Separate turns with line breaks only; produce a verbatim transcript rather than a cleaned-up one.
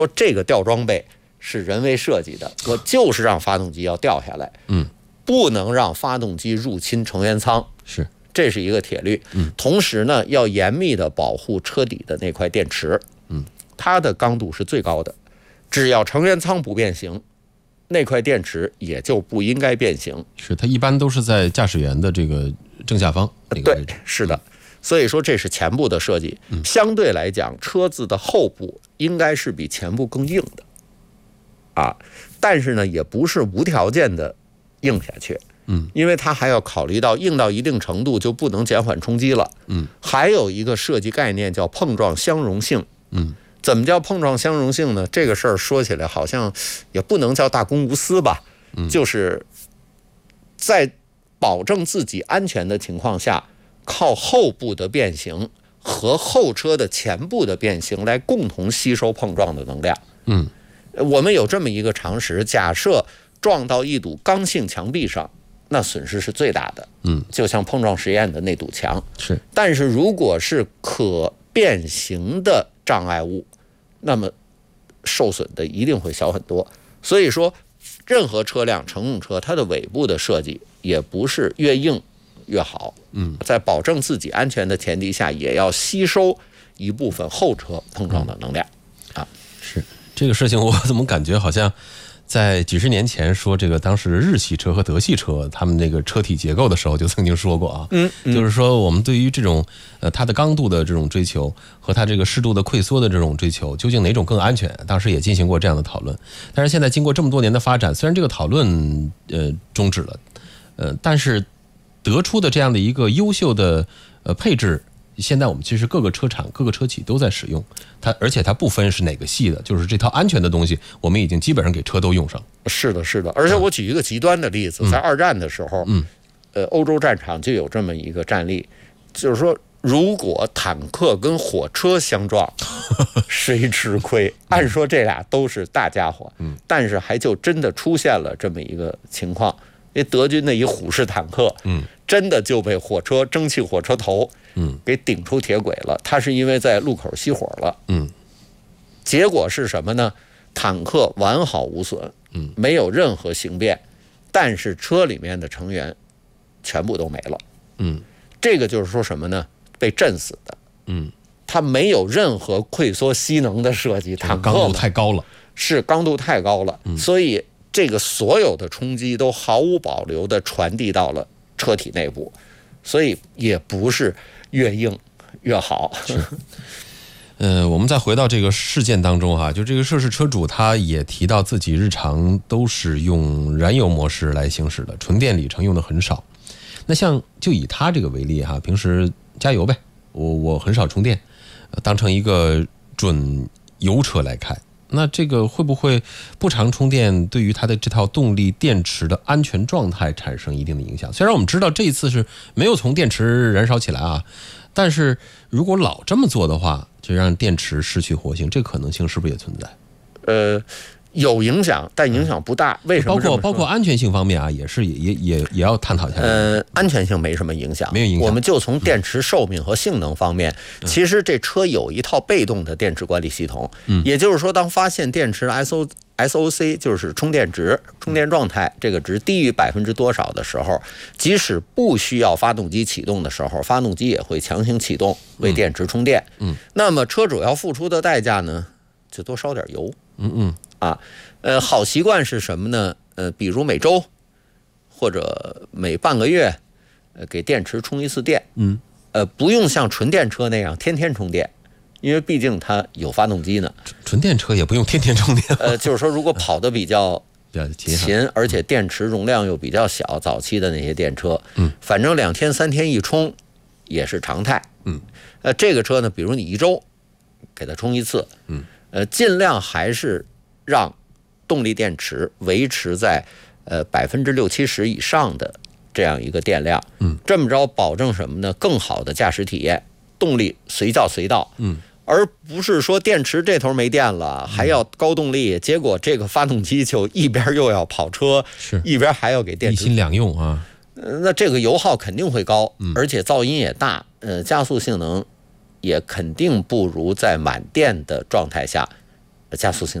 说这个吊装备是人为设计的，我就是让发动机要掉下来，
嗯，
不能让发动机入侵成员舱，
是，
这是一个铁律。
嗯，
同时呢，要严密的保护车底的那块电池，
嗯，
它的刚度是最高的，只要成员舱不变形，那块电池也就不应该变形。
是，它一般都是在驾驶员的这个正下方那个位置。
对，是的。所以说这是前部的设计，
嗯，
相对来讲，车子的后部应该是比前部更硬的，啊，但是呢，也不是无条件的硬下去，
嗯，
因为它还要考虑到硬到一定程度就不能减缓冲击了，
嗯，
还有一个设计概念叫碰撞相容性，
嗯，
怎么叫碰撞相容性呢？这个事儿说起来好像也不能叫大公无私吧，
嗯，
就是在保证自己安全的情况下，靠后部的变形和后车的前部的变形来共同吸收碰撞的能量。
嗯，
我们有这么一个常识，假设撞到一堵刚性墙壁上，那损失是最大的。
嗯，
就像碰撞实验的那堵墙。
是，
但是如果是可变形的障碍物，那么受损的一定会小很多。所以说，任何车辆乘用车，它的尾部的设计也不是越硬越好。
嗯，
在保证自己安全的前提下，也要吸收一部分后车碰撞的能量。啊，
是这个事情，我怎么感觉好像在几十年前说这个当时日系车和德系车他们那个车体结构的时候就曾经说过啊，
嗯，嗯
就是说我们对于这种呃它的刚度的这种追求和它这个适度的溃缩的这种追求，究竟哪种更安全？当时也进行过这样的讨论。但是现在经过这么多年的发展，虽然这个讨论呃终止了，呃，但是得出的这样的一个优秀的呃配置，现在我们其实各个车厂、各个车企都在使用它，而且它不分是哪个系的，就是这套安全的东西，我们已经基本上给车都用上。
是的，是的。而且我举一个极端的例子，在二战的时候，
嗯，
呃，欧洲战场就有这么一个战例，就是说，如果坦克跟火车相撞，谁吃亏？按说这俩都是大家伙，
嗯，
但是还就真的出现了这么一个情况。因为德军的一虎式坦克，
嗯，
真的就被火车蒸汽火车头，
嗯，
给顶出铁轨了。它是因为在路口熄火了，
嗯，
结果是什么呢？坦克完好无损，
嗯，
没有任何形变，但是车里面的成员全部都没了，
嗯，
这个就是说什么呢？被震死的，
嗯，
它没有任何溃缩吸能的设计，坦克
刚度太高了，
是刚度太高了，
嗯，
所以这个所有的冲击都毫无保留地传递到了车体内部，所以也不是越硬越好。
是。呃，我们再回到这个事件当中哈，就这个涉事车主他也提到自己日常都是用燃油模式来行驶的，纯电里程用的很少。那像就以他这个为例哈，平时加油呗，我我很少充电，当成一个准油车来开。那这个会不会不常充电对于它的这套动力电池的安全状态产生一定的影响？虽然我们知道这一次是没有从电池燃烧起来啊，但是如果老这么做的话，就让电池失去活性，这可能性是不是也存在？
呃，有影响，但影响不大。为什么？
包括包括安全性方面啊，也是也也也也要探讨一下。
呃，安全性没什么影响，
没有影响。
我们就从电池寿命和性能方面，
嗯、
其实这车有一套被动的电池管理系统。
嗯，
也就是说，当发现电池 S O S O C 就是充电值、充电状态这个值低于百分之多少的时候，即使不需要发动机启动的时候，发动机也会强行启动为电池充电。
嗯，
那么车主要付出的代价呢，就多烧点油。
嗯嗯
啊，呃，好习惯是什么呢？呃，比如每周或者每半个月，呃，给电池充一次电。
嗯，
呃，不用像纯电车那样天天充电，因为毕竟它有发动机呢。
纯电车也不用天天充电。
呃，就是说，如果跑得比较
比较
勤，而且电池容量又比较小，早期的那些电车，
嗯，
反正两天三天一充也是常态。
嗯，
呃，这个车呢，比如你一周给它充一次，
嗯，
呃，尽量还是让动力电池维持在呃百分之六七十以上的这样一个电量，
嗯，
这么着保证什么呢？更好的驾驶体验，动力随叫随到，
嗯，
而不是说电池这头没电了，还要高动力，结果这个发动机就一边又要跑车，
是
一边还要给电池，
一心两用啊。
呃，那这个油耗肯定会高，
嗯，
而且噪音也大，呃，加速性能也肯定不如在满电的状态下加速性